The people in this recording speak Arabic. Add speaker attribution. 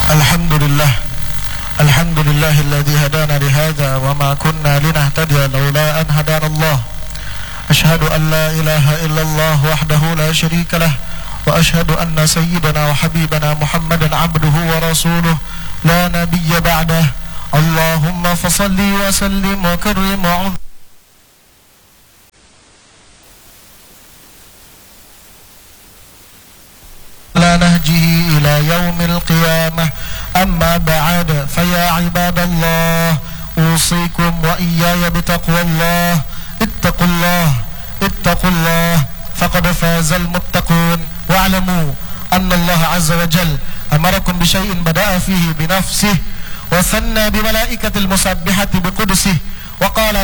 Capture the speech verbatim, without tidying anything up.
Speaker 1: الحمد لله الحمد لله الذي هدانا لهذا وما كنا لنهتدي لولا أن هدانا الله. أشهد أن لا إله إلا الله وحده لا شريك له وأشهد أن سيدنا وحبيبنا محمدا عبده ورسوله لا نبي بعده. اللهم فصل وسلم وكرم وعظم على نهجه إلى يوم القيامة. أما بعد فيا عباد الله أوصيكم وإياي بتقوى الله. اتقوا الله اتقوا الله فقد فاز المتقون. واعلموا أن الله عز وجل أمركم بشيء بدأ فيه بنفسه وثنى بملائكة المسبحة بقدسه وقال